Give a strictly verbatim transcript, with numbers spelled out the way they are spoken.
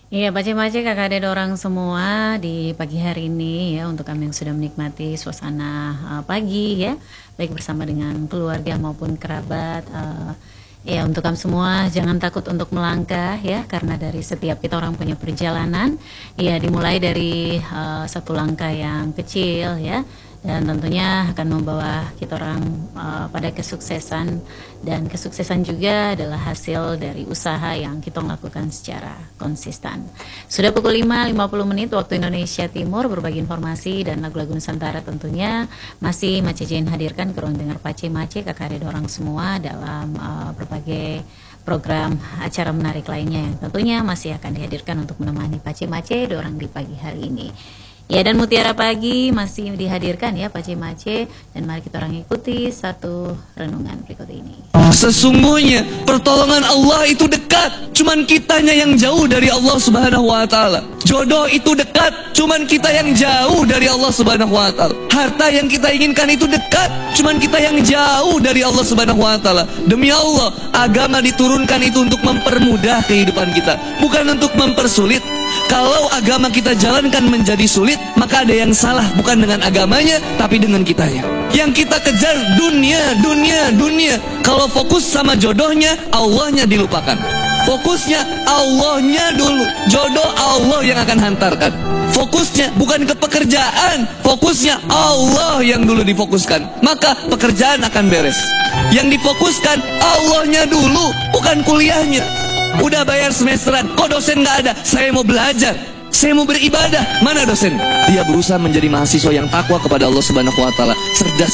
Iya, Pace-Pace kakak ada orang semua di pagi hari ini ya, untuk kami yang sudah menikmati suasana uh, pagi ya, baik bersama dengan keluarga maupun kerabat. Uh, ya, untuk kami semua jangan takut untuk melangkah ya, karena dari setiap kita orang punya perjalanan ya, dimulai dari uh, satu langkah yang kecil ya, dan tentunya akan membawa kita orang uh, pada kesuksesan, dan kesuksesan juga adalah hasil dari usaha yang kita lakukan secara konsisten. Sudah pukul lima lima puluh menit waktu Indonesia Timur, berbagi informasi dan lagu-lagu Nusantara tentunya masih Mace Jane hadirkan ke ruang dengar Pace-Mace kakak ada orang semua dalam uh, berbagai program acara menarik lainnya yang tentunya masih akan dihadirkan untuk menemani Pace-Mace dorang di pagi hari ini. Ya, dan Mutiara Pagi masih dihadirkan ya Pace-Mace, dan mari kita orang ikuti satu renungan berikut ini. Sesungguhnya pertolongan Allah itu dekat, cuman kitanya yang jauh dari Allah Subhanahu wa taala. Jodoh itu dekat, cuman kita yang jauh dari Allah Subhanahu wa taala. Harta yang kita inginkan itu dekat, cuman kita yang jauh dari Allah Subhanahu wa taala. Demi Allah, agama diturunkan itu untuk mempermudah kehidupan kita, bukan untuk mempersulit. Kalau agama kita jalankan menjadi sulit, maka ada yang salah, bukan dengan agamanya, tapi dengan kitanya. Yang kita kejar dunia, dunia, dunia. Kalau fokus sama jodohnya, Allahnya dilupakan. Fokusnya Allahnya dulu, jodoh Allah yang akan hantarkan. Fokusnya bukan ke pekerjaan, fokusnya Allah yang dulu difokuskan, maka pekerjaan akan beres. Yang difokuskan Allahnya dulu, bukan kuliahnya. Udah bayar semesteran, kok dosen gak ada? Saya mau belajar, saya mau beribadah. Mana dosen? Dia berusaha menjadi mahasiswa yang takwa kepada Allah Subhanahu wa taala, cerdas